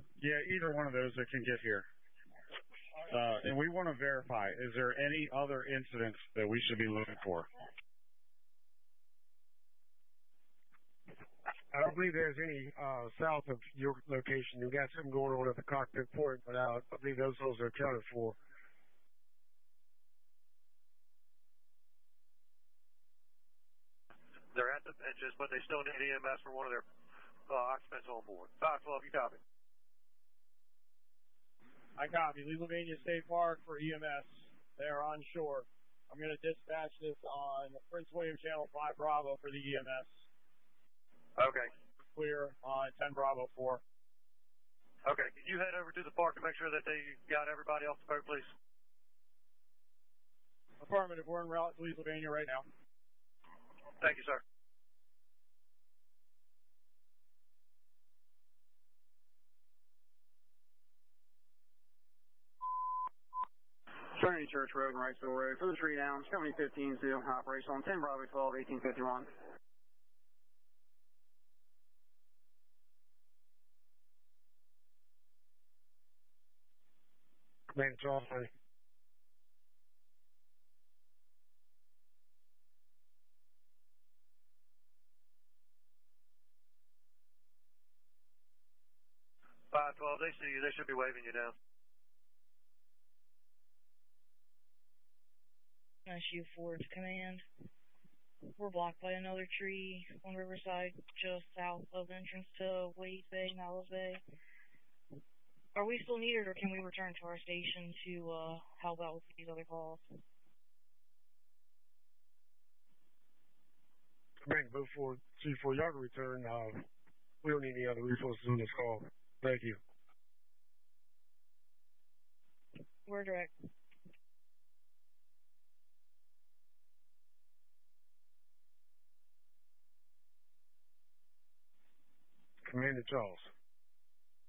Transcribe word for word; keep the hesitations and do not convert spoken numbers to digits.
Yeah, either one of those that can get here. Uh, and we want to verify, is there any other incidents that we should be looking for? I don't believe there's any uh, south of your location. You got something going on at the cockpit port, but uh, I believe those holes are accounted for. They're at the benches, but they still need E M S for one of their uh, occupants on board. five twelve, you copy. I copy. Leesylvania State Park for E M S. They are on shore. I'm going to dispatch this on Prince William Channel five Bravo for the E M S. Okay. Clear on ten Bravo four. Okay. Can you head over to the park to make sure that they got everybody off the boat, please? Affirmative. We're en route to Leesylvania right now. Thank you, sir. Trinity Church Road and Wrightsville Road for the tree down, seventy fifteen to operation on ten Bravo twelve, eighteen fifty-one. Commander Charles, honey. five twelve, they see you. They should be waving you down. S U four to command. We're blocked by another tree on Riverside, just south of entrance to Wade Bay, Nallas Bay. Are we still needed, or can we return to our station to uh, help out with these other calls? Commander, vote for C four Yard return. Uh, we don't need any other resources on this call. Thank you. We're direct. Commander Charles.